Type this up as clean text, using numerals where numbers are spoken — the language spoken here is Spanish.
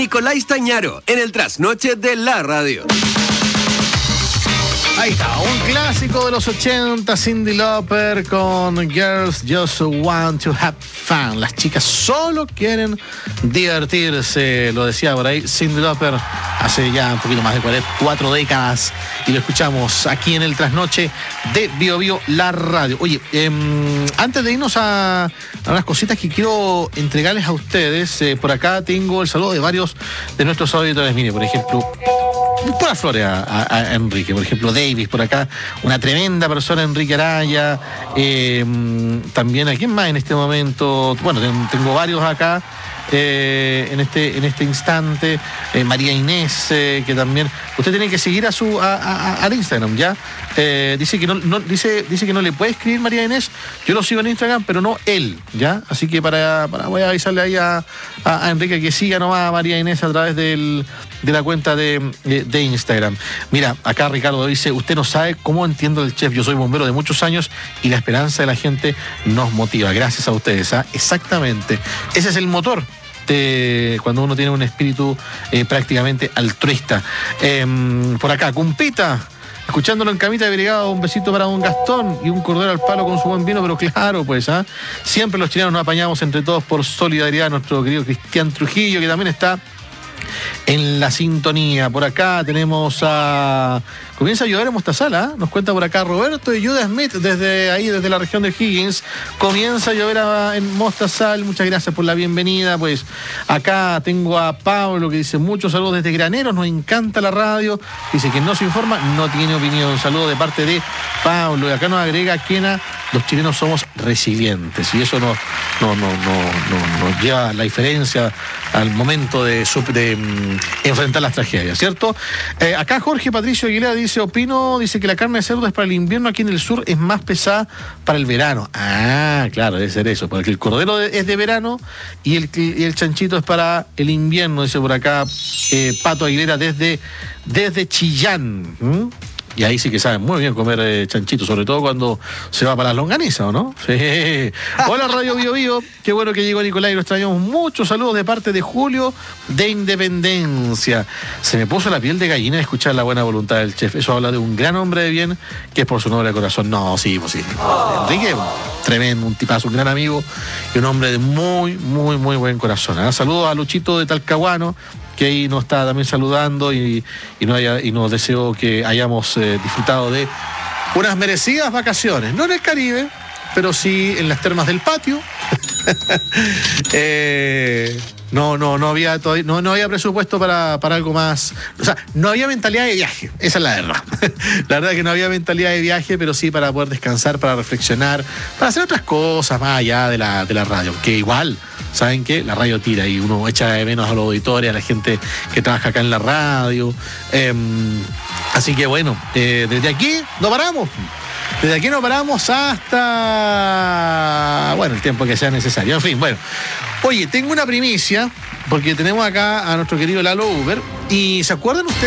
Nicolás Tañaro, en el trasnoche de la radio. Ahí está, un clásico de los 80, Cyndi Lauper con Girls Just Want to Have Fun. Las chicas solo quieren divertirse, lo decía por ahí Cyndi Lauper hace ya un poquito más de 4 décadas y lo escuchamos aquí en el trasnoche de Bio Bio, la radio. Oye, antes de irnos a unas cositas que quiero entregarles a ustedes, por acá tengo el saludo de varios de nuestros auditores. Mire, por ejemplo, por flores a Enrique, por ejemplo, Davis por acá, una tremenda persona, Enrique Araya, también a quién más en este momento, bueno, tengo varios acá en este instante, María Inés, que también usted tiene que seguir al Instagram, ¿ya? Dice que dice que no le puede escribir María Inés, yo lo sigo en Instagram, pero no él, ¿ya? Así que voy a avisarle ahí a Enrique que siga nomás a María Inés a través de la cuenta de Instagram. Mira, acá Ricardo dice, usted no sabe cómo entiendo el chef, yo soy bombero de muchos años y la esperanza de la gente nos motiva. Gracias a ustedes, ¿ah? Exactamente. Ese es el motor de cuando uno tiene un espíritu prácticamente altruista. Por acá, Cumpita, escuchándolo en camita de brigada, un besito para don Gastón y un cordero al palo con su buen vino, pero claro, pues, siempre los chilenos nos apañamos entre todos por solidaridad. Nuestro querido Cristian Trujillo, que también está en la sintonía. Por acá tenemos comienza a llover en Mostazal, nos cuenta por acá Roberto y Judas Smith desde la región de Higgins. Comienza a llover en Mostazal. Muchas gracias por la bienvenida. Pues acá tengo a Pablo que dice muchos saludos desde Graneros, nos encanta la radio. Dice que no se informa, no tiene opinión. Saludo de parte de Pablo. Y acá nos agrega Kena, los chilenos somos resilientes y eso nos lleva la diferencia al momento de enfrentar las tragedias, ¿cierto? Acá Jorge Patricio Aguilera dice que la carne de cerdo es para el invierno, aquí en el sur es más pesada para el verano. Ah, claro, debe ser eso, porque el cordero es de verano y el chanchito es para el invierno, dice por acá Pato Aguilera desde Chillán. Y ahí sí que saben muy bien comer chanchito, sobre todo cuando se va para las longanizas, ¿o no? Sí. Hola Radio Bio Bio, qué bueno que llegó Nicolás y lo extrañamos mucho. Saludos de parte de Julio de Independencia. Se me puso la piel de gallina de escuchar la buena voluntad del chef. Eso habla de un gran hombre de bien que es por su noble corazón. No, sí, pues sí. Enrique, tremendo, un tipazo, un gran amigo y un hombre de muy, muy, muy buen corazón. Saludos a Luchito de Talcahuano, que ahí nos está también saludando y nos deseo que hayamos disfrutado de unas merecidas vacaciones, no en el Caribe, pero sí en las termas del patio. No había presupuesto para algo más. O sea, no había mentalidad de viaje, esa es la verdad. La verdad es que no había mentalidad de viaje, pero sí para poder descansar, para reflexionar, para hacer otras cosas más allá de la radio, que igual, ¿saben qué? La radio tira y uno echa de menos a los auditores, a la gente que trabaja acá en la radio. Así que bueno, desde aquí no paramos. Desde aquí no paramos hasta, bueno, el tiempo que sea necesario. En fin, bueno. Oye, tengo una primicia, porque tenemos acá a nuestro querido Lalo Uber. ¿Y se acuerdan ustedes?